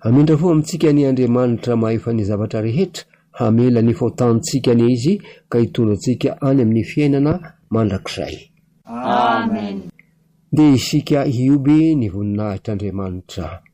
Amindra fo amintsika ny Andriamanitra maefa ny zavatra rehetra hamela ny faotantsika ny izy ka hitondra antsika any amin'ny fiainana mandrakizay. Amen. Dia isika hioby ny voninahitr'Andriamanitra.